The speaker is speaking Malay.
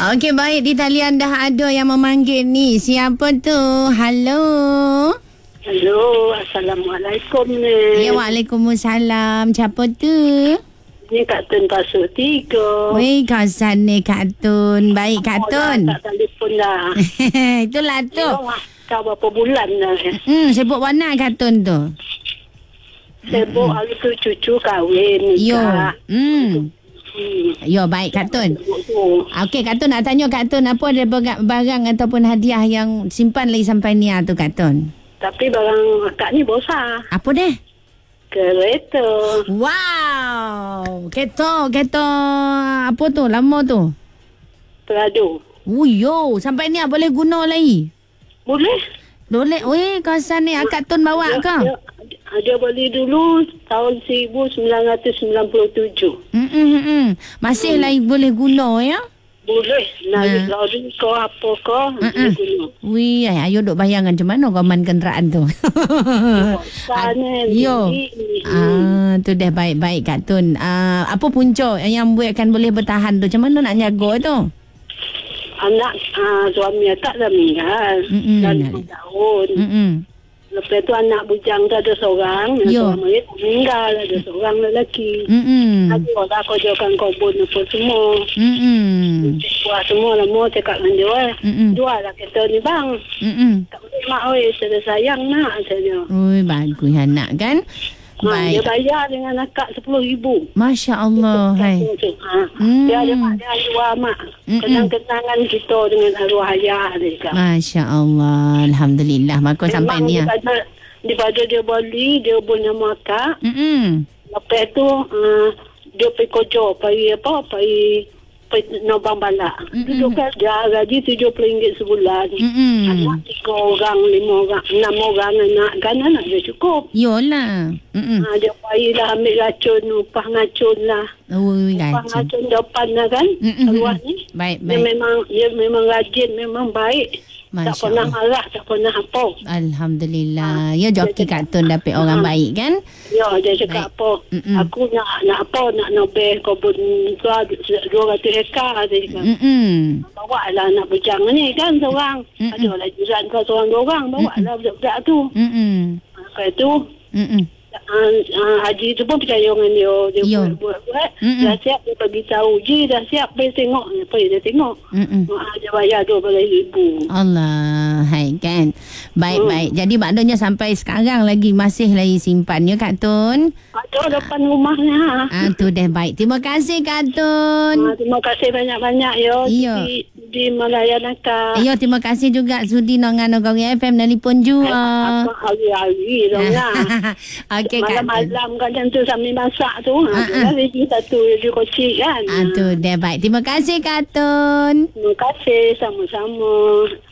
Okey, baik. Di talian dah ada yang memanggil ni. Siapa tu? Halo. Halo, Assalamualaikum ni. Ya, Waalaikumsalam. Siapa tu? Ni Kak Tun Pasuk 3. Weh, kawasan ni Kak Tun. Baik, Kak Tun. Tak telefon dah. Itulah tu. Dah berapa bulan dah. Sibuk mana Kak Tun tu? Sibuk hari tu cucu kahwin. Yo. Yo, baik Kak Tun. Okey, Kak Tun nak tanya Kak Tun, apa ada barang ataupun hadiah yang simpan lagi sampai ni tu Kak Tun? Tapi barang akak ni besar. Apa deh? Kereta. Wow. Kereta apa tu? Lama tu? Prado. Yo, sampai ni boleh guna lagi? Boleh. Boleh. Weh, kawasan ni Kak Tun bawa ke? Dia beli dulu tahun 1997. Masih lagi boleh guna ya? Boleh. Naik lori ke apa ke. Wih, ayo duk bayangkan macam mana gaman kenderaan tu. Yo. Tu dah baik-baik Kak Tun. Apa punca yang buatkan boleh bertahan tu? Macam mana nak jaga tu? Anak suami akak dah meninggal. Dah 5 tahun. Lepas tu anak bujang tu ada seorang. Suami meninggal, ada seorang lelaki. Ada orang kerjakan kebun apa semua. Buat semua lama cakap dengan dia. Jual lah kereta ni bang. Tak boleh mak saya sayang nak. Ui, bagus anak kan. Baik. Dia bayar dengan akak 10,000. Masya Allah. Dia ada mak dia arwah mak. Kenang-kenangan kita dengan arwah ayah dia. Masya Allah. Alhamdulillah. Maka sampai ni. Daripada dia beli, dia pun nama akak. Lepas tu, dia pergi kerja. Pergi Nobang Balak. Duduk kerja, gaji RM70 sebulan. Anak 3 orang, 5 orang, 6 orang anak. Kan anak dia cukup. Yolah. Dia bayilah ambil racun, upah ngacun lah. Upah ngacun depan lah kan. Arwah ni. Baik. Dia memang rajin, memang baik. Masya tak pernah marah, tak pernah apa. Alhamdulillah. Ya, joki Kak Tun dapat orang baik kan? Ya, dia cakap apa. Aku nak apa, nak nobel kebun tu 200 hektar. Dia cakap. Bawa lah anak bujang ni kan seorang. Ada lah jiran kau seorang 2 orang. Bawa lah budak-budak tu. Lepas tu, Haji tu pun percaya dengan dia buat. Dah siap dia bagi tahu dah siap dia tengok dia tengok. Dia bayar RM12,000. Allah, hai kan. Baik. Jadi maknanya sampai sekarang lagi masih lagi simpan ya Kak Tun? Ada depan rumahnya. Tu dah baik. Terima kasih Kak Tun. Terima kasih banyak-banyak di melayan akak. Ya, terima kasih juga sudi dengan Nogari FM nelipon juga. Hari-hari dong lah. Okey Kak Tun. Malam-malam kadang tu sambil masak tu. Lagi satu dia kocik kan. Tu dah baik. Terima kasih Kak Tun. Terima kasih sama-sama.